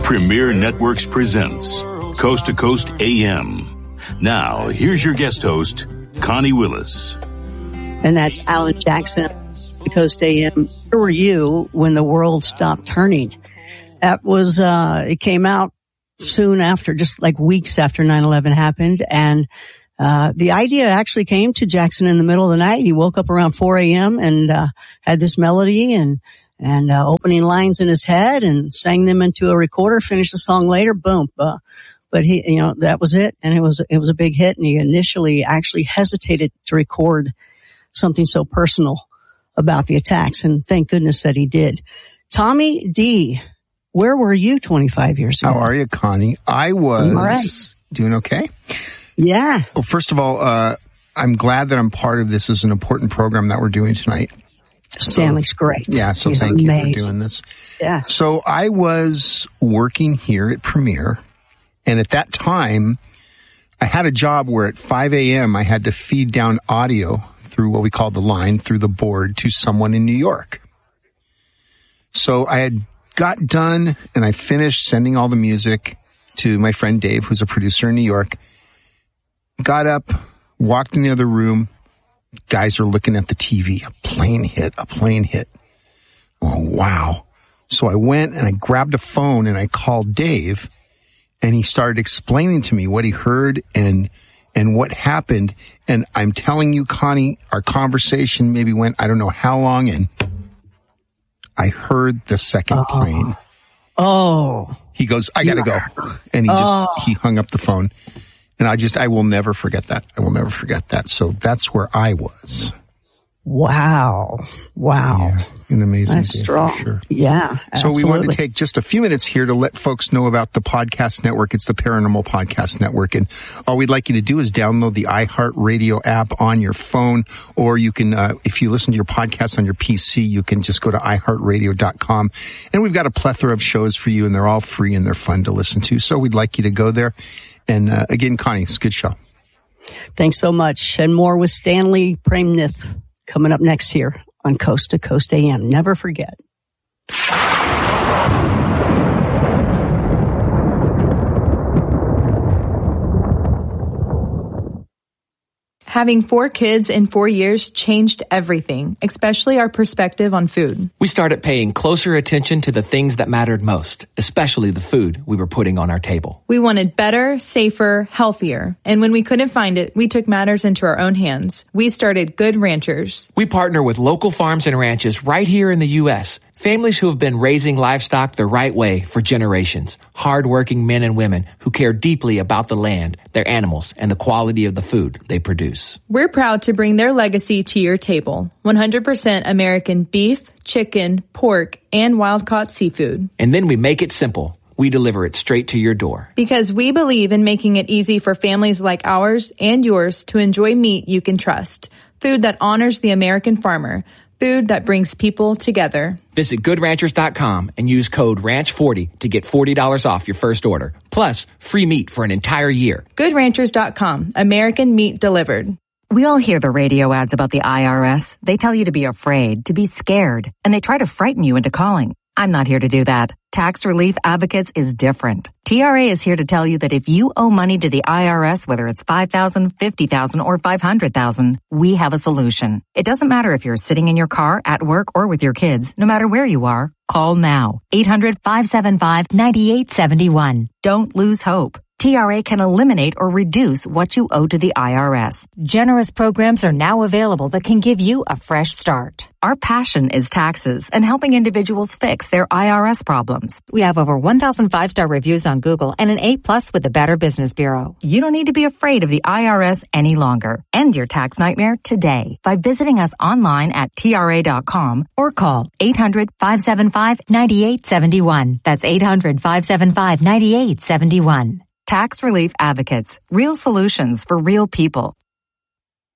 Premier Networks presents Coast to Coast AM. Now, here's your guest host, Connie Willis. And that's Alan Jackson, Coast AM. Where were you when the world stopped turning? That was, it came out soon after, just like weeks after 9/11 happened. And the idea actually came to Jackson in the middle of the night. He woke up around 4 a.m. and had this melody and opening lines in his head and sang them into a recorder, finished the song later, boom. But he, that was it. And it was a big hit. And he initially actually hesitated to record something so personal about the attacks. And thank goodness that he did. Tommy D, where were you 25 years ago? How are you, Connie? I was doing okay. Yeah. Well, first of all, I'm glad that I'm part of this. Is an important program that we're doing tonight. Stanley's great. Yeah, so He's thank amazing. you for doing this. Yeah. So I was working here at Premier, and at that time, I had a job where at 5 a.m. I had to feed down audio through what we call the line, through the board, to someone in New York. So I had got done, and I finished sending all the music to my friend Dave, who's a producer in New York. Got up, walked in the other room. Guys are looking at the TV. A plane hit. Oh, wow. So I went and I grabbed a phone and I called Dave, and he started explaining to me what he heard and what happened. And I'm telling you, Connie, our conversation maybe went, I don't know how long, and I heard the second plane. Oh. He goes, I gotta go. And he hung up the phone. And I will never forget that. So that's where I was. Wow. Yeah, an amazing That's day, strong. for sure. Yeah, absolutely. So we wanted to take just a few minutes here to let folks know about the podcast network. It's the Paranormal Podcast Network. And all we'd like you to do is download the iHeartRadio app on your phone, or you can, if you listen to your podcast on your PC, you can just go to iHeartRadio.com. And we've got a plethora of shows for you, and they're all free and they're fun to listen to. So we'd like you to go there. And again, Connie, it's a good show. Thanks so much. And more with Stanley Premnith coming up next here on Coast to Coast AM. Never forget. Having 4 kids in 4 years changed everything, especially our perspective on food. We started paying closer attention to the things that mattered most, especially the food we were putting on our table. We wanted better, safer, healthier. And when we couldn't find it, we took matters into our own hands. We started Good Ranchers. We partner with local farms and ranches right here in the U.S., families who have been raising livestock the right way for generations. Hard-working men and women who care deeply about the land, their animals, and the quality of the food they produce. We're proud to bring their legacy to your table. 100% American beef, chicken, pork, and wild-caught seafood. And then we make it simple. We deliver it straight to your door. Because we believe in making it easy for families like ours and yours to enjoy meat you can trust. Food that honors the American farmer. Food that brings people together. Visit GoodRanchers.com and use code RANCH40 to get $40 off your first order. Plus, free meat for an entire year. GoodRanchers.com. American meat delivered. We all hear the radio ads about the IRS. They tell you to be afraid, to be scared, and they try to frighten you into calling. I'm not here to do that. Tax Relief Advocates is different. TRA is here to tell you that if you owe money to the IRS, whether it's $5,000, $50,000, or $500,000, we have a solution. It doesn't matter if you're sitting in your car, at work, or with your kids. No matter where you are, call now. 800-575-9871. Don't lose hope. TRA can eliminate or reduce what you owe to the IRS. Generous programs are now available that can give you a fresh start. Our passion is taxes and helping individuals fix their IRS problems. We have over 1,000 5-star reviews on Google and an A+ with the Better Business Bureau. You don't need to be afraid of the IRS any longer. End your tax nightmare today by visiting us online at TRA.com or call 800-575-9871. That's 800-575-9871. Tax Relief Advocates. Real solutions for real people.